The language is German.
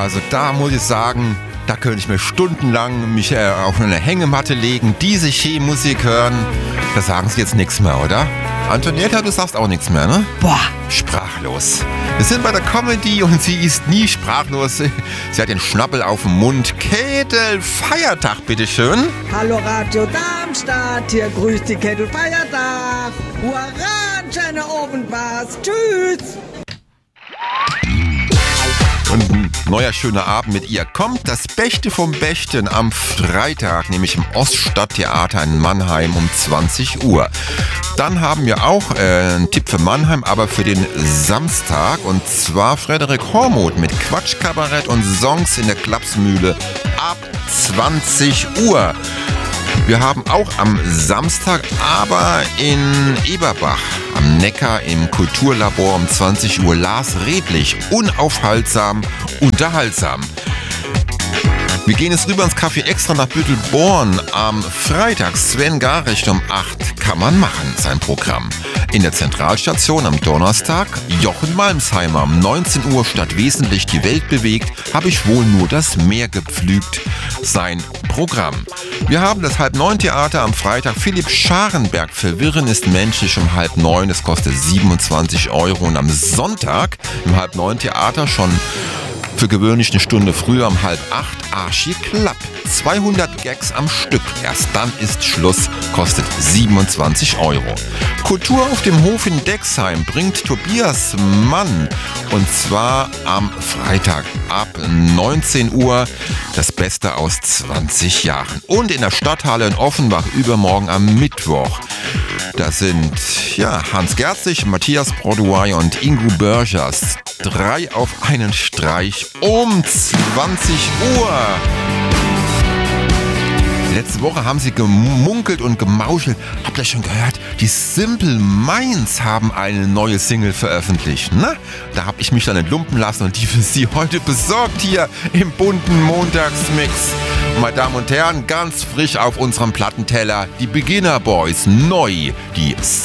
Also da muss ich sagen, da könnte ich mir stundenlang mich auf eine Hängematte legen, diese Musik hören. Da sagen Sie jetzt nichts mehr, oder? Antonietta, du sagst auch nichts mehr, ne? Boah. Sprachlos. Wir sind bei der Comedy und sie ist nie sprachlos. Sie hat den Schnappel auf dem Mund. Käthe, Feiertag, bitteschön. Hallo Radio Darmstadt, hier grüßt die Käthe, Feiertag. Hurra, schöne Abendwas. Tschüss. Und ein neuer schöner Abend mit ihr. Kommt das Beste vom Besten am Freitag, nämlich im Oststadttheater in Mannheim um 20 Uhr. Dann haben wir auch einen Tipp für Mannheim, aber für den Samstag. Und zwar Frederik Hormuth mit Quatschkabarett und Songs in der Klapsmühle ab 20 Uhr. Wir haben auch am Samstag, aber in Eberbach am Neckar im Kulturlabor um 20 Uhr Lars Redlich. Unaufhaltsam, unterhaltsam. Wir gehen jetzt rüber ins Café Extra nach Büttelborn. Am Freitag Sven Garicht um 8 kann man machen, sein Programm. In der Zentralstation am Donnerstag Jochen Malmsheimer um 19 Uhr statt wesentlich die Welt bewegt, habe ich wohl nur das Meer gepflügt, sein Programm. Wir haben das 8:30 Theater am Freitag. Philipp Scharenberg, Verwirren ist menschlich um 8:30. Es kostet 27 Euro. Und am Sonntag im 8:30 Theater schon für gewöhnlich eine Stunde früher um 7:30 Archie Klapp. 200 Gags am Stück. Erst dann ist Schluss. Kostet 27 Euro. Kultur auf dem Hof in Dexheim bringt Tobias Mann. Und zwar am Freitag ab 19 Uhr. Das Beste aus 20 Jahren. Und in der Stadthalle in Offenbach übermorgen am Mittwoch. Da sind Hans Gerzig, Matthias Brodouay und Ingo Börgers. 3 auf einen Streich um 20 Uhr. Letzte Woche haben sie gemunkelt und gemauschelt. Habt ihr schon gehört? Die Simple Minds haben eine neue Single veröffentlicht. Na, da habe ich mich dann entlumpen lassen und die für Sie heute besorgt hier im bunten Montagsmix. Meine Damen und Herren, ganz frisch auf unserem Plattenteller die Beginner Boys, neu, die